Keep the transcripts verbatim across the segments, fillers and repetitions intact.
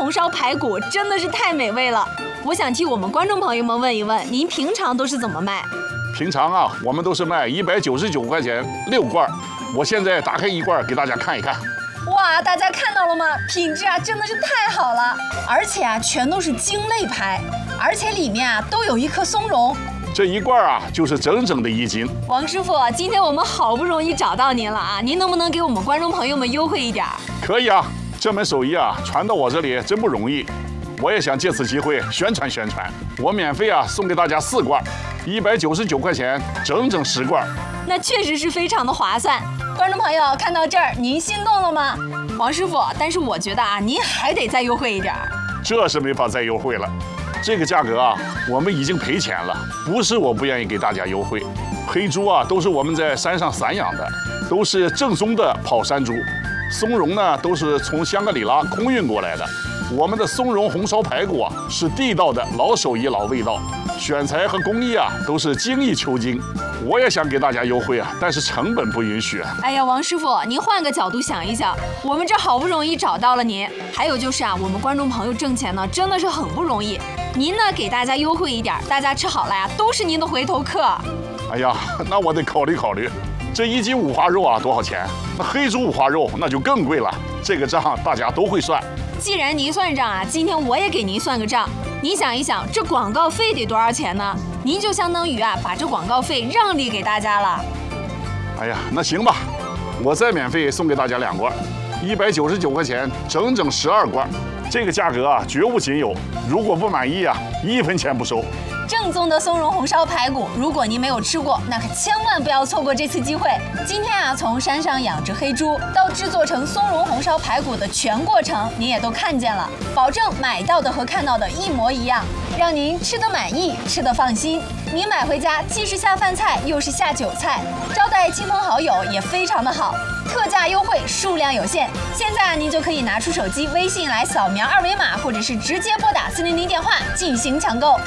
红烧排骨真的是太美味了。我想替我们观众朋友们问一问，您平常都是怎么卖？ 平常啊，我们都是卖一百九十九块钱六罐。我现在打开一罐给大家看一看。 哇，大家看到了吗？品质啊真的是太好了，而且啊全都是精肋排，而且里面啊都有一颗松茸。 这一罐啊就是整整的一斤。 王师傅，今天我们好不容易找到您了啊，您能不能给我们观众朋友们优惠一点？ 可以啊，这门手艺啊传到我这里真不容易，我也想借此机会宣传宣传。我免费啊送给大家四罐，一百九十九块钱，整整十罐。 那确实是非常的划算。观众朋友看到这儿，您心动了吗？王师傅，但是我觉得啊，您还得再优惠一点。 这是没法再优惠了，这个价格啊，我们已经赔钱了。不是我不愿意给大家优惠，黑猪啊都是我们在山上散养的，都是正宗的跑山猪。松茸呢都是从香格里拉空运过来的。我们的松茸红烧排骨啊是地道的老手艺老味道，选材和工艺啊都是精益求精。我也想给大家优惠啊，但是成本不允许啊。 哎呀，王师傅，您换个角度想一想，我们这好不容易找到了您，还有就是啊，我们观众朋友挣钱呢真的是很不容易。您呢给大家优惠一点，大家吃好了呀，都是您的回头客。 哎呀，那我得考虑考虑。这一斤五花肉啊多少钱？那黑猪五花肉那就更贵了。这个账大家都会算。 既然您算账啊，今天我也给您算个账。您想一想，这广告费得多少钱呢？您就相当于啊，把这广告费让利给大家了。 哎呀，那行吧，我再免费送给大家两罐，一百九十九块钱，整整十二罐。这个价格啊，绝无仅有。如果不满意啊，一分钱不收。 正宗的松茸红烧排骨，如果您没有吃过，那可千万不要错过这次机会。今天啊，从山上养殖黑猪到制作成松茸红烧排骨的全过程，您也都看见了，保证买到的和看到的一模一样，让您吃得满意，吃得放心。您买回家既是下饭菜，又是下酒菜，招待亲朋好友也非常的好。特价优惠，数量有限，现在您就可以拿出手机微信来扫描二维码，或者是直接拨打四零零电话进行抢购。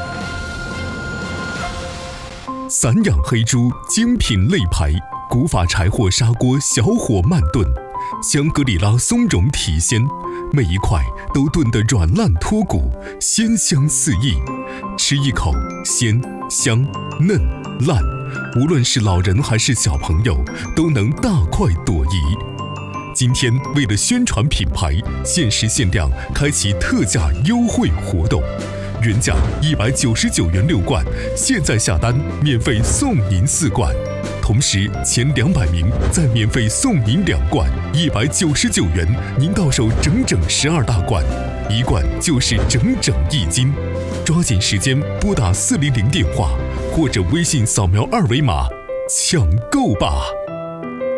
散养黑猪精品肋排，古法柴火砂锅小火慢炖，香格里拉松茸体鲜，每一块都炖得软烂脱骨，鲜香四溢。吃一口，鲜香嫩烂，无论是老人还是小朋友，都能大快朵颐。今天为了宣传品牌，限时限量开启特价优惠活动。原价一百九十九元六罐，现在下单免费送您四罐，同时前两百名再免费送您两罐，一百九十九元您到手整整十二大罐，一罐就是整整一斤。抓紧时间拨打四零零电话，或者微信扫描二维码抢购吧。